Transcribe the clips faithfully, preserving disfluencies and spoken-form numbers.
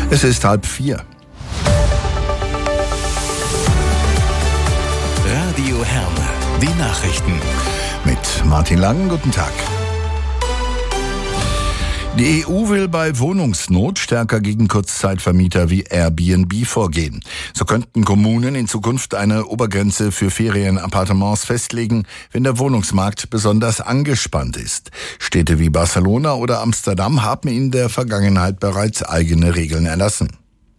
Es ist halb vier. Radio Herne, die Nachrichten. Mit Martin Lang, guten Tag. Die E U will bei Wohnungsnot stärker gegen Kurzzeitvermieter wie Airbnb vorgehen. So könnten Kommunen in Zukunft eine Obergrenze für Ferienappartements festlegen, wenn der Wohnungsmarkt besonders angespannt ist. Städte wie Barcelona oder Amsterdam haben in der Vergangenheit bereits eigene Regeln erlassen.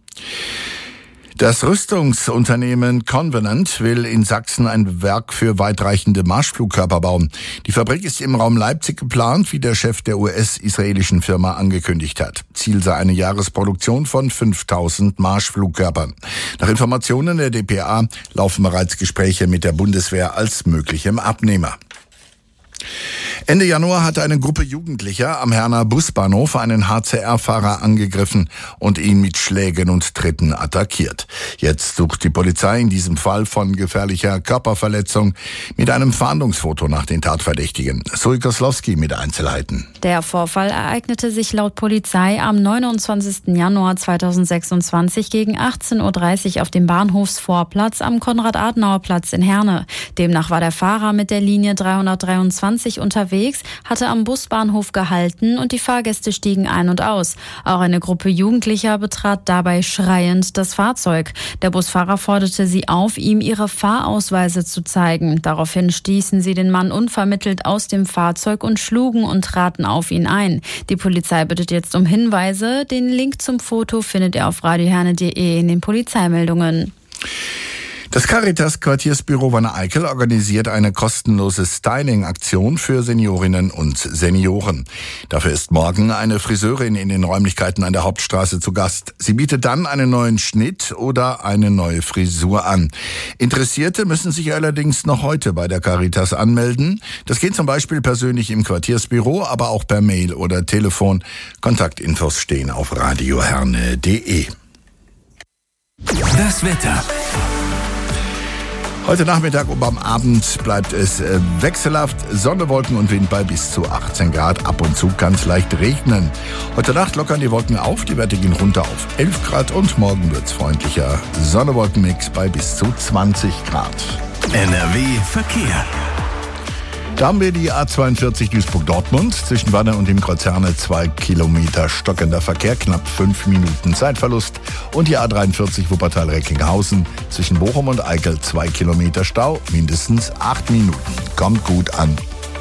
Das Rüstungsunternehmen Covenant will in Sachsen ein Werk für weitreichende Marschflugkörper bauen. Die Fabrik ist im Raum Leipzig geplant, wie der Chef der U S-israelischen Firma angekündigt hat. Ziel sei eine Jahresproduktion von fünftausend Marschflugkörpern. Nach Informationen der D P A laufen bereits Gespräche mit der Bundeswehr als möglichem Abnehmer. Ende Januar hatte eine Gruppe Jugendlicher am Herner Busbahnhof einen H C R-Fahrer angegriffen und ihn mit Schlägen und Tritten attackiert. Jetzt sucht die Polizei in diesem Fall von gefährlicher Körperverletzung mit einem Fahndungsfoto nach den Tatverdächtigen. Zoe Koslowski mit Einzelheiten. Der Vorfall ereignete sich laut Polizei am neunundzwanzigsten Januar zweitausendsechsundzwanzig gegen achtzehn Uhr dreißig auf dem Bahnhofsvorplatz am Konrad-Adenauer-Platz in Herne. Demnach war der Fahrer mit der Linie dreihundertdreiundzwanzig unterwegs, hatte am Busbahnhof gehalten und die Fahrgäste stiegen ein und aus. Auch eine Gruppe Jugendlicher betrat dabei schreiend das Fahrzeug. Der Busfahrer forderte sie auf, ihm ihre Fahrausweise zu zeigen. Daraufhin stießen sie den Mann unvermittelt aus dem Fahrzeug und schlugen und traten auf ihn ein. Die Polizei bittet jetzt um Hinweise. Den Link zum Foto findet ihr auf radioherne punkt de in den Polizeimeldungen. Das Caritas-Quartiersbüro Wanne-Eickel organisiert eine kostenlose Styling-Aktion für Seniorinnen und Senioren. Dafür ist morgen eine Friseurin in den Räumlichkeiten an der Hauptstraße zu Gast. Sie bietet dann einen neuen Schnitt oder eine neue Frisur an. Interessierte müssen sich allerdings noch heute bei der Caritas anmelden. Das geht zum Beispiel persönlich im Quartiersbüro, aber auch per Mail oder Telefon. Kontaktinfos stehen auf radioherne punkt de. Das Wetter. Heute Nachmittag und am Abend bleibt es wechselhaft, Sonne, Wolken und Wind bei bis zu achtzehn Grad. Ab und zu kann es leicht regnen. Heute Nacht lockern die Wolken auf, die Werte gehen runter auf elf Grad und morgen wird's freundlicher. Sonne-Wolken-Mix bei bis zu zwanzig Grad. N R W Verkehr. Da haben wir die A zweiundvierzig Duisburg-Dortmund. Zwischen Wanne und dem Kreuz Herne zwei Kilometer stockender Verkehr, knapp fünf Minuten Zeitverlust. Und die A dreiundvierzig Wuppertal-Recklinghausen. Zwischen Bochum und Eickel zwei Kilometer Stau, mindestens acht Minuten. Kommt gut an.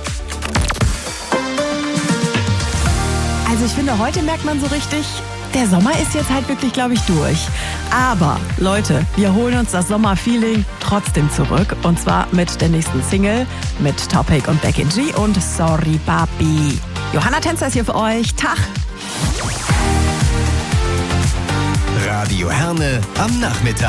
Also ich finde, heute merkt man so richtig, der Sommer ist jetzt halt wirklich, glaube ich, durch. Aber, Leute, wir holen uns das Sommerfeeling trotzdem zurück. Und zwar mit der nächsten Single mit Topic und Becky G und Sorry Papi. Johanna Tänzer ist hier für euch. Tag! Radio Herne am Nachmittag.